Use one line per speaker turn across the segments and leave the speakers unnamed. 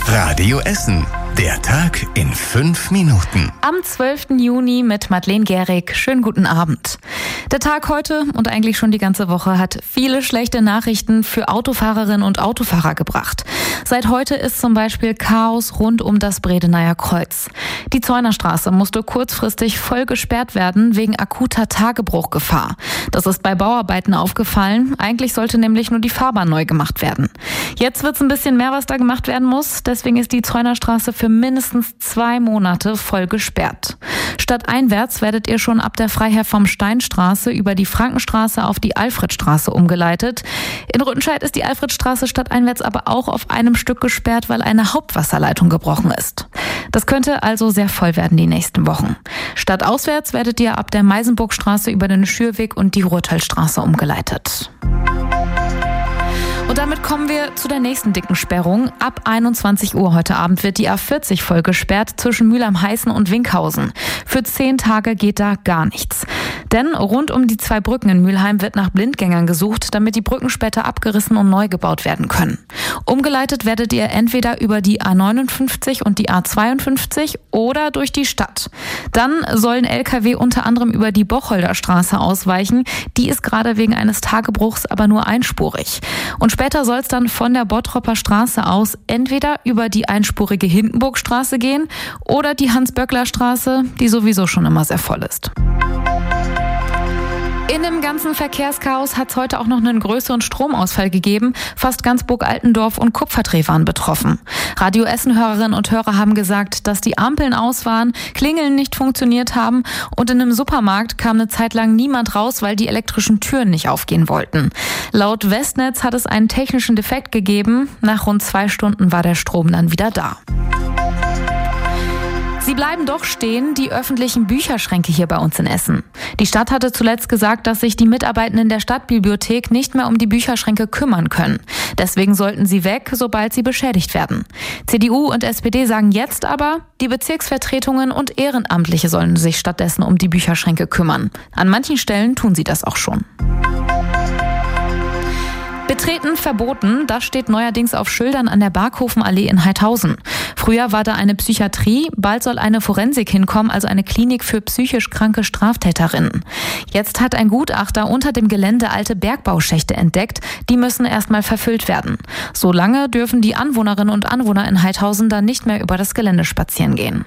Radio Essen. Der Tag in 5 Minuten.
Am 12. Juni mit Madeleine Gehrig. Schönen guten Abend. Der Tag heute und eigentlich schon die ganze Woche hat viele schlechte Nachrichten für Autofahrerinnen und Autofahrer gebracht. Seit heute ist zum Beispiel Chaos rund um das Bredeneyer Kreuz. Die Zeunerstraße musste kurzfristig voll gesperrt werden wegen akuter Tagebruchgefahr. Das ist bei Bauarbeiten aufgefallen. Eigentlich sollte nämlich nur die Fahrbahn neu gemacht werden. Jetzt wird es ein bisschen mehr, was da gemacht werden muss. Deswegen ist die Zeunerstraße für mindestens 2 Monate voll gesperrt. Stadteinwärts werdet ihr schon ab der Freiherr vom Steinstraße über die Frankenstraße auf die Alfredstraße umgeleitet. In Rüttenscheid ist die Alfredstraße stadteinwärts aber auch auf einem Stück gesperrt, weil eine Hauptwasserleitung gebrochen ist. Das könnte also sehr voll werden die nächsten Wochen. Stadtauswärts werdet ihr ab der Meisenburgstraße über den Schürweg und die Ruhrtalstraße umgeleitet. Und damit kommen wir zu der nächsten dicken Sperrung. Ab 21 Uhr heute Abend wird die A40 voll gesperrt zwischen Mülheim-Heißen und Winkhausen. Für 10 Tage geht da gar nichts. Denn rund um die 2 Brücken in Mülheim wird nach Blindgängern gesucht, damit die Brücken später abgerissen und neu gebaut werden können. Umgeleitet werdet ihr entweder über die A59 und die A52 oder durch die Stadt. Dann sollen Lkw unter anderem über die Bocholder Straße ausweichen. Die ist gerade wegen eines Tagebruchs aber nur einspurig. Und später soll es dann von der Bottropper Straße aus entweder über die einspurige Hindenburgstraße gehen oder die Hans-Böckler-Straße, die sowieso schon immer sehr voll ist. In dem ganzen Verkehrschaos hat es heute auch noch einen größeren Stromausfall gegeben. Fast ganz Burg Altendorf und Kupferdreh waren betroffen. Radio Essen-Hörerinnen und Hörer haben gesagt, dass die Ampeln aus waren, Klingeln nicht funktioniert haben und in einem Supermarkt kam eine Zeit lang niemand raus, weil die elektrischen Türen nicht aufgehen wollten. Laut Westnetz hat es einen technischen Defekt gegeben. Nach rund 2 Stunden war der Strom dann wieder da. Sie bleiben doch stehen, die öffentlichen Bücherschränke hier bei uns in Essen. Die Stadt hatte zuletzt gesagt, dass sich die Mitarbeitenden der Stadtbibliothek nicht mehr um die Bücherschränke kümmern können. Deswegen sollten sie weg, sobald sie beschädigt werden. CDU und SPD sagen jetzt aber, die Bezirksvertretungen und Ehrenamtliche sollen sich stattdessen um die Bücherschränke kümmern. An manchen Stellen tun sie das auch schon. Betreten verboten, das steht neuerdings auf Schildern an der Barkhofenallee in Heidhausen. Früher war da eine Psychiatrie, bald soll eine Forensik hinkommen, also eine Klinik für psychisch kranke Straftäterinnen. Jetzt hat ein Gutachter unter dem Gelände alte Bergbauschächte entdeckt, die müssen erstmal verfüllt werden. Solange dürfen die Anwohnerinnen und Anwohner in Heidhausen dann nicht mehr über das Gelände spazieren gehen.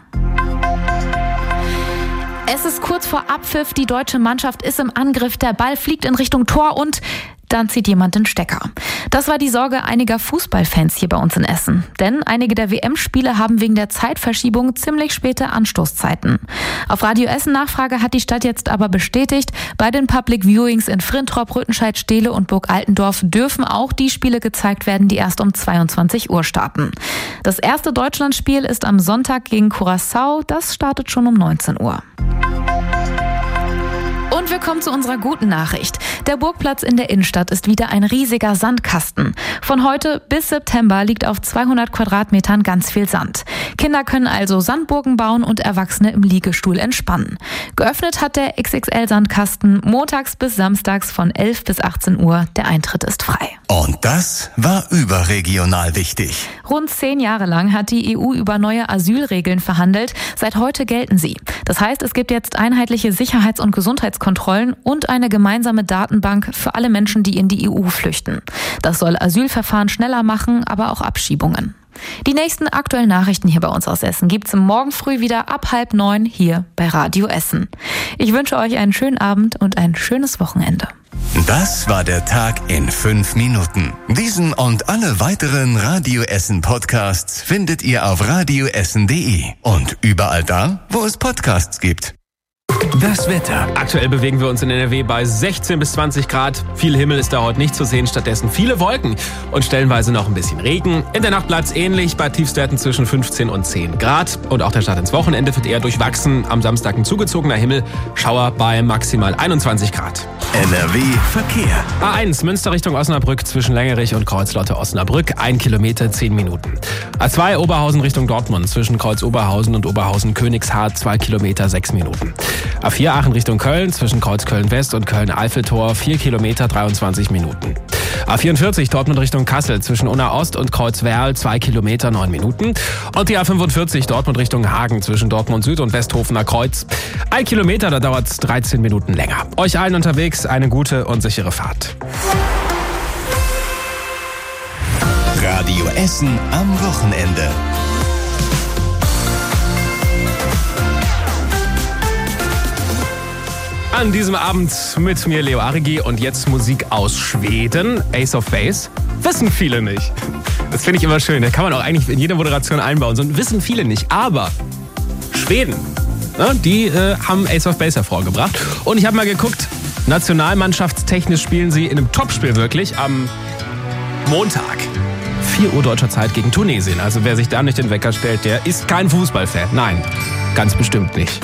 Es ist kurz vor Abpfiff, die deutsche Mannschaft ist im Angriff, der Ball fliegt in Richtung Tor und dann zieht jemand den Stecker. Das war die Sorge einiger Fußballfans hier bei uns in Essen. Denn einige der WM-Spiele haben wegen der Zeitverschiebung ziemlich späte Anstoßzeiten. Auf Radio Essen Nachfrage hat die Stadt jetzt aber bestätigt, bei den Public Viewings in Frintrop, Rüttenscheid, Steele und Burg Altendorf dürfen auch die Spiele gezeigt werden, die erst um 22 Uhr starten. Das erste Deutschlandspiel ist am Sonntag gegen Curaçao. Das startet schon um 19 Uhr. Und wir kommen zu unserer guten Nachricht. Der Burgplatz in der Innenstadt ist wieder ein riesiger Sandkasten. Von heute bis September liegt auf 200 Quadratmetern ganz viel Sand. Kinder können also Sandburgen bauen und Erwachsene im Liegestuhl entspannen. Geöffnet hat der XXL-Sandkasten montags bis samstags von 11 bis 18 Uhr. Der Eintritt ist frei.
Und das war überregional wichtig.
Rund 10 Jahre lang hat die EU über neue Asylregeln verhandelt. Seit heute gelten sie. Das heißt, es gibt jetzt einheitliche Sicherheits- und Gesundheitskontrollen und eine gemeinsame Datenbank für alle Menschen, die in die EU flüchten. Das soll Asylverfahren schneller machen, aber auch Abschiebungen. Die nächsten aktuellen Nachrichten hier bei uns aus Essen gibt's morgen früh wieder ab 8:30 hier bei Radio Essen. Ich wünsche euch einen schönen Abend und ein schönes Wochenende.
Das war der Tag in 5 Minuten. Diesen und alle weiteren Radio Essen Podcasts findet ihr auf radioessen.de und überall da, wo es Podcasts gibt. Das Wetter.
Aktuell bewegen wir uns in NRW bei 16 bis 20 Grad. Viel Himmel ist da heute nicht zu sehen, stattdessen viele Wolken und stellenweise noch ein bisschen Regen. In der Nacht bleibt es ähnlich, bei Tiefstwerten zwischen 15 und 10 Grad. Und auch der Start ins Wochenende wird eher durchwachsen. Am Samstag ein zugezogener Himmel, Schauer bei maximal 21 Grad.
NRW Verkehr.
A1 Münster Richtung Osnabrück zwischen Längerich und Kreuzlotte-Osnabrück, 1 Kilometer, 10 Minuten. A2 Oberhausen Richtung Dortmund zwischen Kreuz-Oberhausen und Oberhausen-Königshardt, 2 Kilometer, 6 Minuten. A4 Aachen Richtung Köln zwischen Kreuz Köln-West und Köln-Eiffeltor, 4 Kilometer, 23 Minuten. A44 Dortmund Richtung Kassel zwischen Unna Ost und Kreuzwerl 2 Kilometer 9 Minuten. Und die A45 Dortmund Richtung Hagen zwischen Dortmund Süd und Westhofener Kreuz. 1 Kilometer, da dauert es 13 Minuten länger. Euch allen unterwegs eine gute und sichere Fahrt.
Radio Essen am Wochenende.
An diesem Abend mit mir Leo Arigi und jetzt Musik aus Schweden. Ace of Base. Wissen viele nicht. Das finde ich immer schön. Da kann man auch eigentlich in jede Moderation einbauen. So wissen viele nicht. Aber Schweden, ne, die haben Ace of Base hervorgebracht. Und ich habe mal geguckt, nationalmannschaftstechnisch spielen sie in einem Topspiel wirklich am Montag. 4 Uhr deutscher Zeit gegen Tunesien. Also wer sich da nicht den Wecker stellt, der ist kein Fußballfan. Nein, ganz bestimmt nicht.